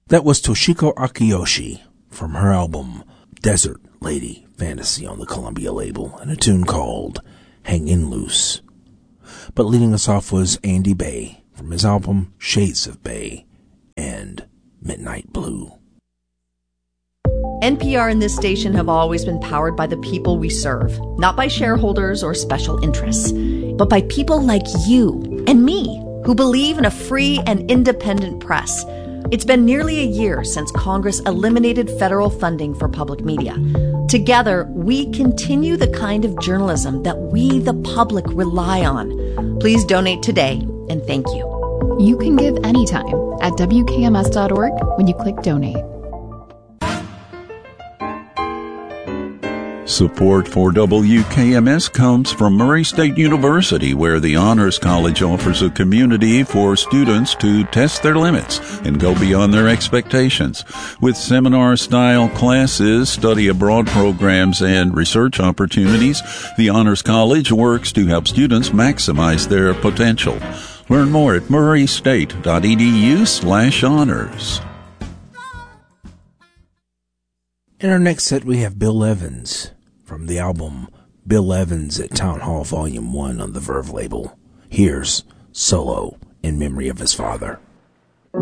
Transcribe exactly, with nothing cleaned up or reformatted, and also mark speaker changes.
Speaker 1: That was Toshiko Akiyoshi from her album Desert Lady Fantasy on the Columbia label, and a tune called Hangin' Loose. But leading us off was Andy Bay from his album Shades of Bay and Midnight Blue.
Speaker 2: N P R and this station have always been powered by the people we serve, not by shareholders or special interests, but by people like you and me who believe in a free and independent press. It's been nearly a year since Congress eliminated federal funding for public media. Together, we continue the kind of journalism that we, the public, rely on. Please donate today, and thank you.
Speaker 3: You can give anytime at W K M S dot org when you click donate.
Speaker 4: Support for W K M S comes from Murray State University, where the Honors College offers a community for students to test their limits and go beyond their expectations. With seminar-style classes, study abroad programs, and research opportunities, the Honors College works to help students maximize their potential. Learn more at murraystate.edu slash honors.
Speaker 1: In our next set, we have Bill Evans from the album Bill Evans at Town Hall Volume one on the Verve label. Here's Solo in Memory of His Father.